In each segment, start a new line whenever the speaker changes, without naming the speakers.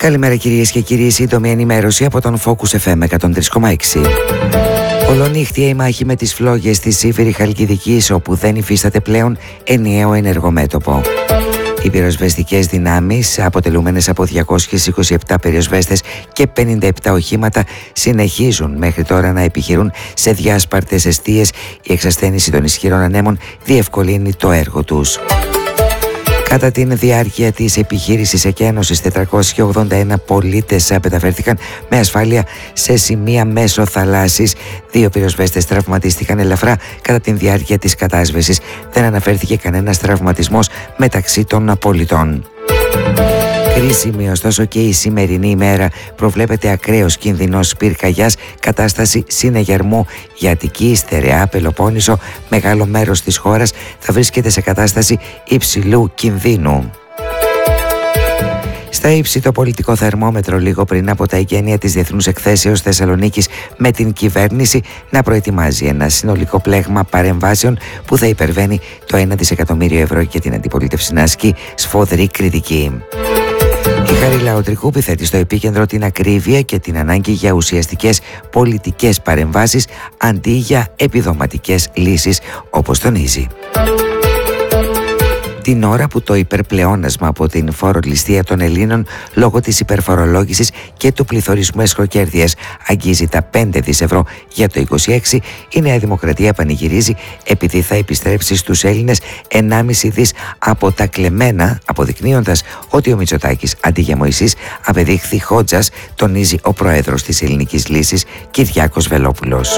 Καλημέρα κυρίες και κύριοι, σύντομη ενημέρωση από τον Focus FM 103,6. Ολονύχτια η μάχη με τις φλόγες της Σύφυρη Χαλκιδικής, όπου δεν υφίσταται πλέον ενιαίο ενεργό μέτωπο. Οι πυροσβεστικές δυνάμεις, αποτελούμενες από 227 πυροσβέστες και 57 οχήματα, συνεχίζουν μέχρι τώρα να επιχειρούν σε διάσπαρτες εστίες. Η εξασθένιση των ισχυρών ανέμων διευκολύνει το έργο τους. Κατά την διάρκεια της επιχείρησης εκένωσης, 481 πολίτες μεταφέρθηκαν με ασφάλεια σε σημεία μέσω θαλάσσης. 2 πυροσβέστες τραυματίστηκαν ελαφρά κατά την διάρκεια της κατάσβεσης. Δεν αναφέρθηκε κανένας τραυματισμός μεταξύ των πολιτών. Κρίσιμη ωστόσο και η σημερινή ημέρα. Προβλέπεται ακραίος κίνδυνος πυρκαγιάς, κατάσταση συναγερμού για Αττική, Στερεά, Πελοπόννησο. Μεγάλο μέρος της χώρας θα βρίσκεται σε κατάσταση υψηλού κινδύνου. Στα ύψη το πολιτικό θερμόμετρο λίγο πριν από τα εγγένεια της Διεθνούς Εκθέσεως Θεσσαλονίκης, με την κυβέρνηση να προετοιμάζει ένα συνολικό πλέγμα παρεμβάσεων που θα υπερβαίνει το 1 δισεκατομμύριο ευρώ και την αντιπολίτευση να ασκεί σφοδρή κριτική. Η Χάρη Λαοτρικούπη θέτει στο επίκεντρο την ακρίβεια και την ανάγκη για ουσιαστικές πολιτικές παρεμβάσεις αντί για επιδοματικές λύσεις, όπως τονίζει. Την ώρα που το υπερπλεόνασμα από την φορολιστία των Ελλήνων λόγω της υπερφορολόγησης και του πληθωρισμού εσχροκέρδειας αγγίζει τα 5 δις ευρώ για το 2026, η Νέα Δημοκρατία πανηγυρίζει επειδή θα επιστρέψει στους Έλληνες 1,5 δις από τα κλεμμένα, αποδεικνύοντας ότι ο Μητσοτάκης αντί για Μωυσής απεδείχθη Χότζας, τονίζει ο πρόεδρος της Ελληνικής Λύσης Κυριάκος Βελόπουλος.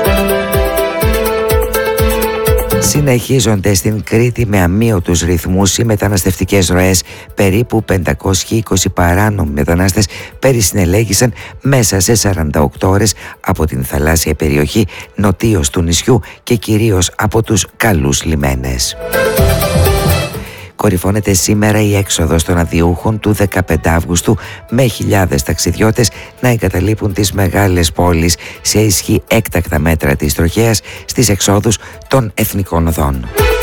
Συνεχίζονται στην Κρήτη με αμύωτους ρυθμούς οι μεταναστευτικές ροές. Περίπου 520 παράνομοι μετανάστες περισυνελέγησαν μέσα σε 48 ώρες από την θαλάσσια περιοχή νοτίως του νησιού και κυρίως από τους καλούς λιμένες. Κορυφώνεται σήμερα η έξοδος των αδειούχων του 15 Αυγούστου, με χιλιάδες ταξιδιώτες να εγκαταλείπουν τις μεγάλες πόλεις σε ισχύ έκτακτα μέτρα της τροχέας στις εξόδους των εθνικών οδών.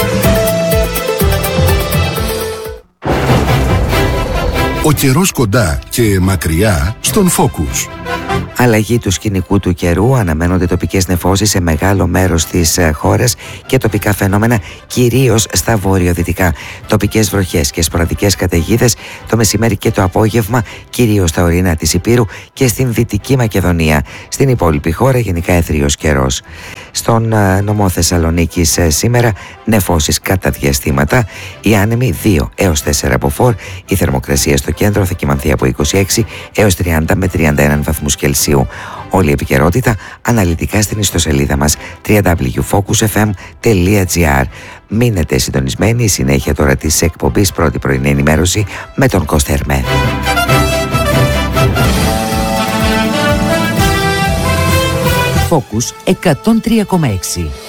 Ο καιρός κοντά και μακριά στον Focus.
Αλλαγή του σκηνικού του καιρού, αναμένονται τοπικές νεφώσεις σε μεγάλο μέρος της χώρας και τοπικά φαινόμενα κυρίως στα βορειοδυτικά. Τοπικές βροχές και σποραδικές καταιγίδες το μεσημέρι και το απόγευμα, κυρίως στα ορεινά της Ηπείρου και στην Δυτική Μακεδονία. Στην υπόλοιπη χώρα γενικά έθριος καιρός. Στον νομό Θεσσαλονίκης σήμερα νεφώσεις κατά διαστήματα, οι άνεμοι 2 έως 4 από φορ, η θερμοκρασία στο κέντρο θα κυμανθεί από 26 έως 30 με 31 βαθμούς Κελσίου. Όλη η επικαιρότητα αναλυτικά στην ιστοσελίδα μας www.focusfm.gr. Μείνετε συντονισμένοι, η συνέχεια τώρα της εκπομπής πρώτη πρωινή ενημέρωση με τον Κώστα Ερμέ.
Focus 103,6.